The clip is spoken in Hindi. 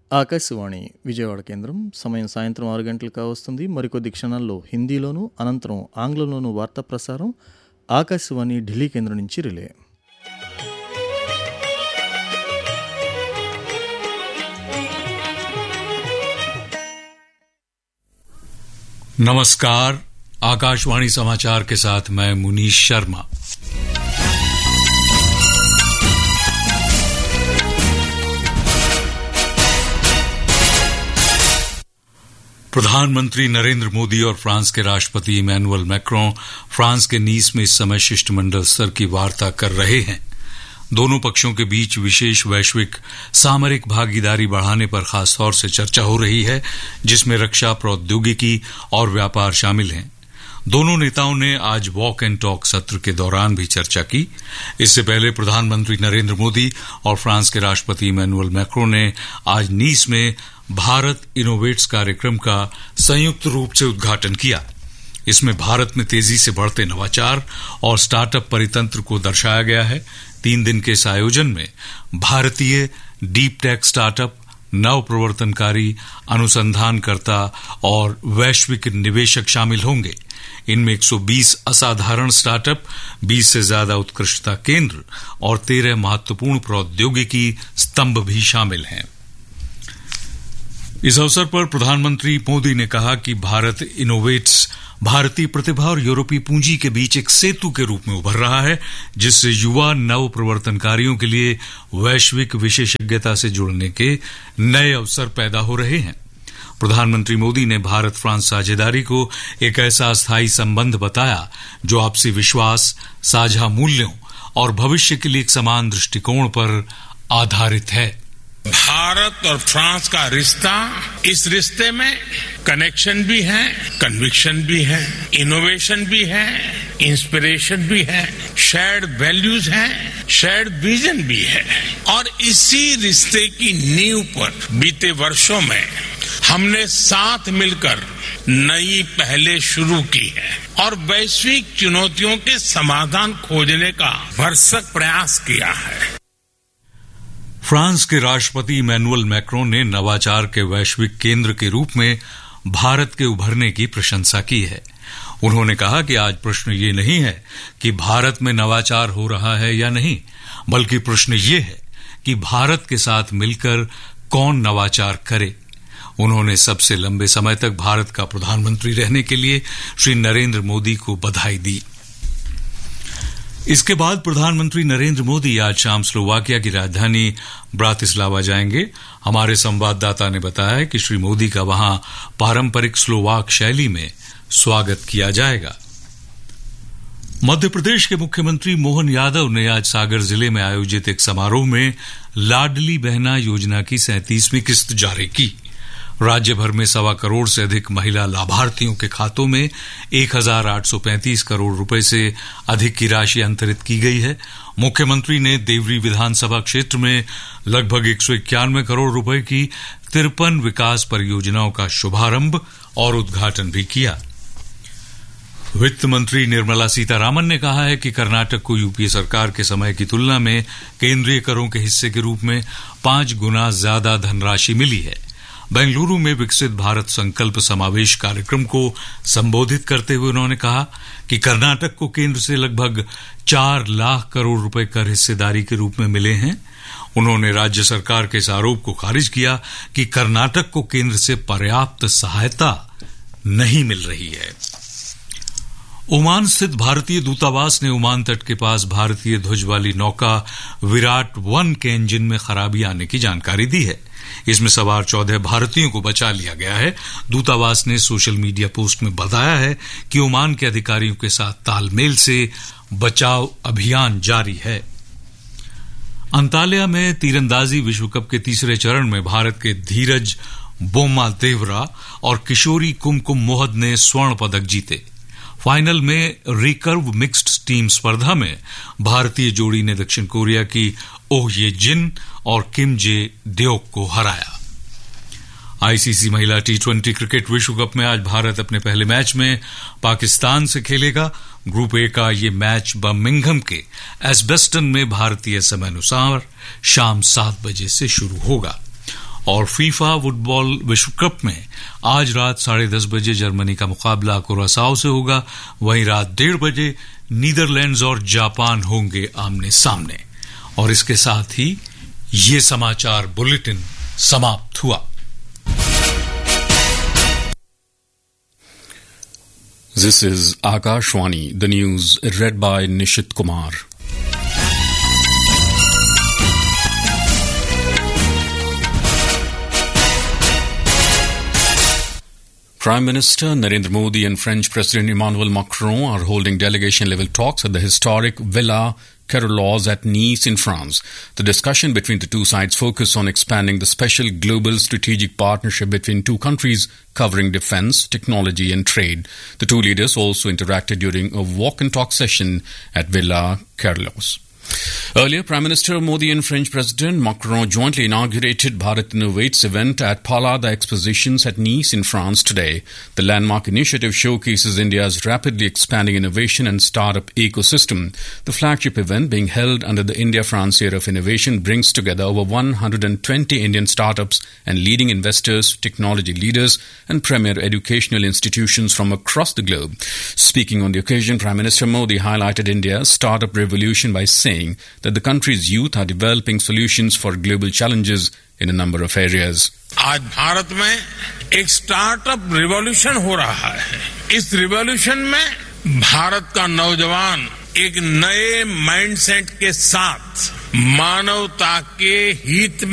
ఆకాశవాణి విజయవాడ కేంద్రం. సమయం సాయంత్రం 6 గంటలు కావస్తుంది. మరికొద్ది క్షణాల్లో హిందీలోను, అనంతరం ఆంగ్లంలోనూ వార్తా ప్రసారం ఆకాశవాణి ఢిల్లీ కేంద్రం నుంచి రిలే. नमस्कार, आकाशवाणी समाचार के साथ मैं मुनीश शर्मा. प्रधानमंत्री नरेंद्र मोदी और फ्रांस के राष्ट्रपति इमैनुअल मैक्रों फ्रांस के नीस में इस समय शिष्टमंडल स्तर की वार्ता कर रहे हैं. दोनों पक्षों के बीच विशेष वैश्विक सामरिक भागीदारी बढ़ाने पर खासतौर से चर्चा हो रही है, जिसमें रक्षा, प्रौद्योगिकी और व्यापार शामिल हैं. दोनों नेताओं ने आज वॉक एंड टॉक सत्र के दौरान भी चर्चा की. इससे पहले प्रधानमंत्री नरेंद्र मोदी और फ्रांस के राष्ट्रपति इमैनुअल मैक्रों ने आज नीस में भारत इनोवेट्स कार्यक्रम का संयुक्त रूप से उद्घाटन किया. इसमें भारत में तेजी से बढ़ते नवाचार और स्टार्टअप परितंत्र को दर्शाया गया है. 3 दिन के इस आयोजन में भारतीय डीप टेक स्टार्टअप, नव प्रवर्तनकारी, अनुसंधानकर्ता और वैश्विक निवेशक शामिल होंगे. इनमें 120 असाधारण स्टार्टअप, 20 से ज्यादा उत्कृष्टता केंद्र और 13 महत्वपूर्ण प्रौद्योगिकी स्तंभ भी शामिल हैं. इस अवसर पर प्रधानमंत्री मोदी ने कहा कि भारत इनोवेट्स भारतीय प्रतिभा और यूरोपीय पूंजी के बीच एक सेतु के रूप में उभर रहा है, जिससे युवा नव प्रवर्तनकारियों के लिए वैश्विक विशेषज्ञता से जुड़ने के नए अवसर पैदा हो रहे हैं. प्रधानमंत्री मोदी ने भारत फ्रांस साझेदारी को एक ऐसा अस्थायी संबंध बताया जो आपसी विश्वास, साझा मूल्यों और भविष्य के लिए एक समान दृष्टिकोण पर आधारित है. भारत और फ्रांस का रिश्ता, इस रिश्ते में कनेक्शन भी है, कन्विक्शन भी है, इनोवेशन भी है, इंस्पिरेशन भी है, शेयर्ड वैल्यूज है, शेयर्ड विजन भी है. और इसी रिश्ते की नींव पर बीते वर्षों में हमने साथ मिलकर नई पहलें शुरू की है और वैश्विक चुनौतियों के समाधान खोजने का भरसक प्रयास किया है. फ्रांस के राष्ट्रपति इमैनुअल मैक्रों ने नवाचार के वैश्विक केंद्र के रूप में भारत के उभरने की प्रशंसा की है. उन्होंने कहा कि आज प्रश्न ये नहीं है कि भारत में नवाचार हो रहा है या नहीं, बल्कि प्रश्न ये है कि भारत के साथ मिलकर कौन नवाचार करे. उन्होंने सबसे लंबे समय तक भारत का प्रधानमंत्री रहने के लिए श्री नरेंद्र मोदी को बधाई दी. इसके बाद प्रधानमंत्री नरेंद्र मोदी आज शाम स्लोवाकिया की राजधानी ब्रातिस्लावा जाएंगे. हमारे संवाददाता ने बताया है कि श्री मोदी का वहां पारंपरिक स्लोवाक शैली में स्वागत किया जाएगा. मध्य प्रदेश के मुख्यमंत्री मोहन यादव ने आज सागर जिले में आयोजित एक समारोह में लाडली बहना योजना की 37वीं किस्त जारी की. राज्य भर में 1.25 करोड़ से अधिक महिला लाभार्थियों के खातों में 1,835 करोड़ रुपए से अधिक की राशि अंतरित की गई है. मुख्यमंत्री ने देवरी विधानसभा क्षेत्र में लगभग 191 करोड़ रुपए की 53 विकास परियोजनाओं का शुभारंभ और उद्घाटन भी किया. वित्त मंत्री निर्मला सीतारामन ने कहा है कि कर्नाटक को यूपीए सरकार के समय की तुलना में केंद्रीय करों के हिस्से के रूप में 5 गुना ज्यादा धनराशि मिली है. बेंगलुरु में विकसित भारत संकल्प समावेश कार्यक्रम को संबोधित करते हुए उन्होंने कहा कि कर्नाटक को केंद्र से लगभग 4 लाख करोड़ रुपए कर हिस्सेदारी के रूप में मिले हैं. उन्होंने राज्य सरकार के इस आरोप को खारिज किया कि कर्नाटक को केंद्र से पर्याप्त सहायता नहीं मिल रही है. ओमान स्थित भारतीय दूतावास ने ओमान तट के पास भारतीय ध्वज वाली नौका विराट 1 के इंजन में खराबी आने की जानकारी दी है. इसमें सवार 14 भारतीयों को बचा लिया गया है. दूतावास ने सोशल मीडिया पोस्ट में बताया है कि ओमान के अधिकारियों के साथ तालमेल से बचाव अभियान जारी है. अंताल्या में तीरंदाजी विश्व कप के तीसरे चरण में भारत के धीरज बोम्मादेवरा और किशोरी कुमकुम मोहद ने स्वर्ण पदक जीते. फाइनल में रिकर्व मिक्स्ड टीम स्पर्धा में भारतीय जोड़ी ने दक्षिण कोरिया की ओह ये जिन और किम जे देओक को हराया. आईसीसी महिला T20 क्रिकेट विश्व कप में आज भारत अपने पहले मैच में पाकिस्तान से खेलेगा. ग्रुप ए का ये मैच बर्मिंघम के एस्बेस्टन में भारतीय समयानुसार शाम 7 बजे से शुरू होगा. और फीफा फुटबॉल विश्व कप में आज रात 10:30 बजे जर्मनी का मुकाबला कुरासाओ से होगा। वहीं रात 1:30 बजे नीदरलैंड्स और जापान होंगे आमने सामने। और इसके साथ ही ये समाचार बुलेटिन समाप्त हुआ। This is Akashwani, the news read by Nishit Kumar. Prime Minister Narendra Modi and French President Emmanuel Macron are holding delegation-level talks at the historic Villa Carolus at Nice in France. The discussion between the two sides focus on expanding the special global strategic partnership between two countries covering defense, technology and trade. The two leaders also interacted during a walk-and-talk session at Villa Carolus. Earlier, Prime Minister Modi and French President Macron jointly inaugurated Bharat Innovates event at Palada Expositions at Nice in France today. The landmark initiative showcases India's rapidly expanding innovation and startup ecosystem. The flagship event, being held under the India-France Year of Innovation, brings together over 120 Indian startups and leading investors, technology leaders and premier educational institutions from across the globe. Speaking on the occasion, Prime Minister Modi highlighted India's startup revolution by saying that the country's youth are developing solutions for global challenges in a number of areas. आज भारत में एक स्टार्टअप रिवॉल्यूशन हो रहा है। इस रिवॉल्यूशन में भारत का नौजवान एक नए माइंडसेट के साथ मानवता के हित